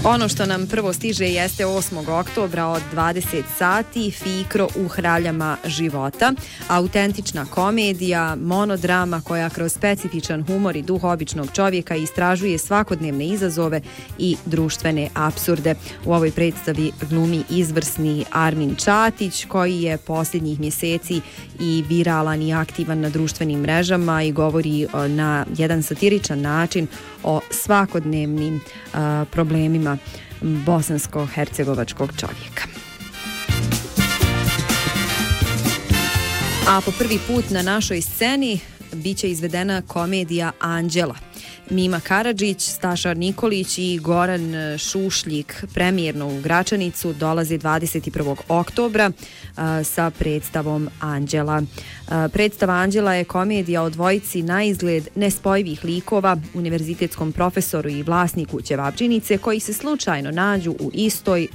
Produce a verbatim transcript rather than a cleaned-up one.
Ono što nam prvo stiže jeste osmog oktobra od dvadeset sati Fikro u Hraljama života. Autentična komedija, monodrama koja kroz specifičan humor i duh običnog čovjeka istražuje svakodnevne izazove i društvene apsurde. U ovoj predstavi glumi izvrsni Armin Čatić, koji je posljednjih mjeseci i viralan i aktivan na društvenim mrežama i govori na jedan satiričan način o svakodnevnim uh, problemima bosansko-hercegovačkog čovjeka. A po prvi put na našoj sceni biće izvedena komedija Anđela. Mima Karadžić, Staša Nikolić i Goran Šušljik premijerno u Gračanicu dolaze dvadeset prvog oktobra a, sa predstavom Anđela. A, predstava Anđela je komedija o dvojici naizgled nespojivih likova, univerzitetskom profesoru i vlasniku ćevabdžinice, koji se slučajno nađu u istoj